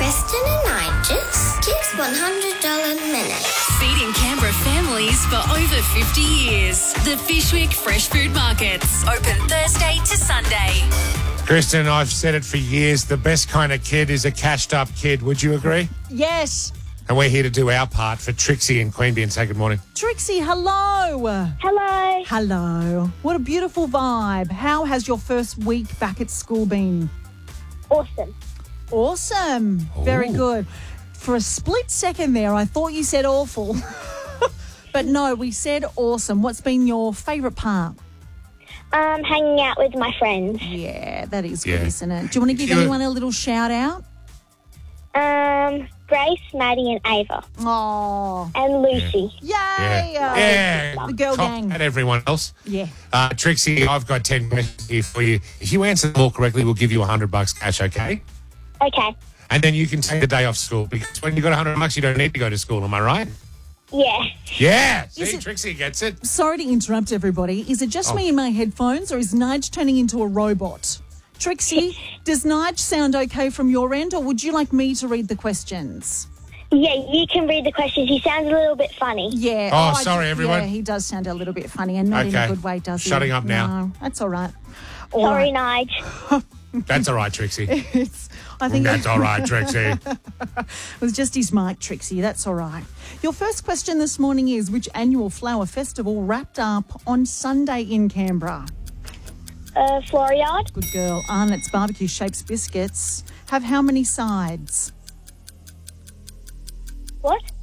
Preston and Nigel, Kids $100 minute. Feeding Canberra families for over 50 years. The Fishwick Fresh Food Markets. Open Thursday to Sunday. Kristen, I've said it for years, the best kind of kid is a cashed-up kid. Would you agree? Yes. And we're here to do our part for Trixie and Queanbeyan. Say good morning. Trixie, hello. Hello. Hello. What a beautiful vibe. How has your first week back at school been? Awesome. Awesome. Very good. For a split second there, I thought you said awful. But no, we said awesome. What's been your favourite part? Hanging out with my friends. Yeah, that is good, Yeah. isn't it? Do you want to give anyone a little shout out? Grace, Maddie and Ava. Oh, And Lucy. yay. Yeah. The girl Cop gang. And everyone else. Yeah. Trixie, I've got 10 questions here for you. If you answer them all correctly, we'll give you $100 cash, okay? Okay. And then you can take the day off school because when you've got $100, you don't need to go to school. Am I right? Yeah. Yeah. Is See, it- Trixie gets it. Sorry to interrupt everybody. Is it just me in my headphones or is Nige turning into a robot? Trixie, does Nige sound okay from your end or would you like me to read the questions? Yeah, you can read the questions. He sounds a little bit funny. Yeah. Oh, I sorry, everyone. Yeah, he does sound a little bit funny and not in a Okay. good way, does he? Shutting up now. No, that's all right. All Sorry, right. Nige. That's all right, Trixie. I think That's all right, Trixie. it was just his mic, Trixie. That's all right. Your first question this morning is, which annual flower festival wrapped up on Sunday in Canberra? Floriade. Good girl. Arnott's Barbecue Shapes biscuits have how many sides? What?